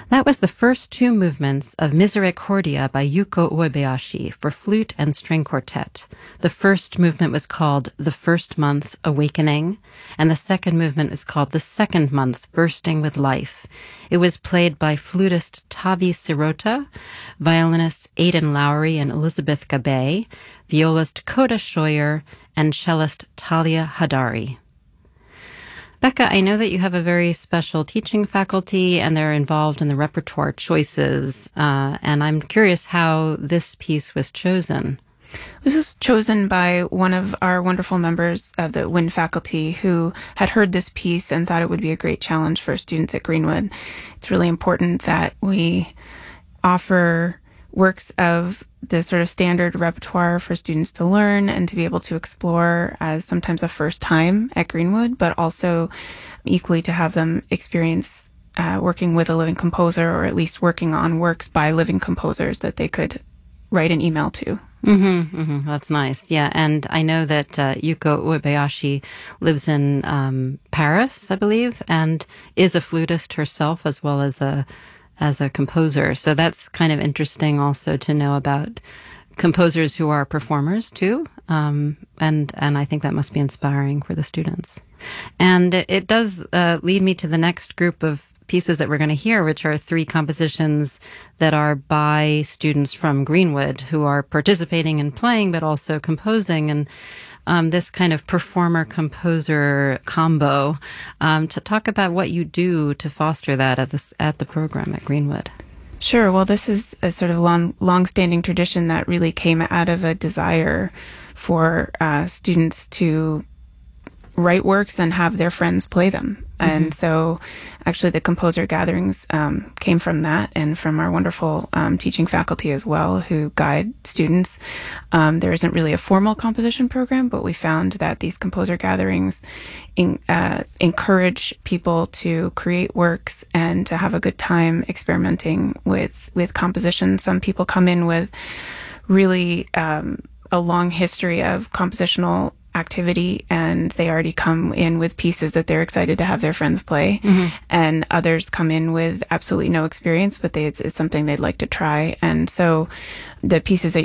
That was the first two movements of Misericordia by Yuko Uebayashi for flute and string quartet. The first movement was called The First Month, Awakening, and the second movement was called The Second Month, Bursting with Life. It was played by flutist Tavi Sirota, violinists Aidan Lowry and Elizabeth Gabay, violist Coda Scheuer, and cellist Talia Hadari. Becca, I know that you have a very special teaching faculty and they're involved in the repertoire choices, and I'm curious how this piece was chosen. This was chosen by one of our wonderful members of the WIN faculty who had heard this piece and thought it would be a great challenge for students at Greenwood. It's really important that we offer works of the sort of standard repertoire for students to learn and to be able to explore as sometimes a first time at Greenwood, but also equally to have them experience working with a living composer, or at least working on works by living composers that they could write an email to. That's nice. Yeah. And I know that Yuko Uebayashi lives in Paris, I believe, and is a flutist herself as well as a composer. So that's kind of interesting also to know about composers who are performers too. And I think that must be inspiring for the students. And it does lead me to the next group of pieces that we're going to hear, which are three compositions that are by students from Greenwood who are participating and playing, but also composing. And this kind of performer-composer combo, to talk about what you do to foster that at the program at Greenwood. Sure. Well, this is a sort of long-standing tradition that really came out of a desire for students to write works and have their friends play them. And so actually the composer gatherings came from that, and from our wonderful teaching faculty as well who guide students. There isn't really a formal composition program, but we found that these composer gatherings encourage people to create works and to have a good time experimenting with composition. Some people come in with really a long history of compositional activity, and they already come in with pieces that they're excited to have their friends play. And others come in with absolutely no experience, but it's something they'd like to try. And so the pieces that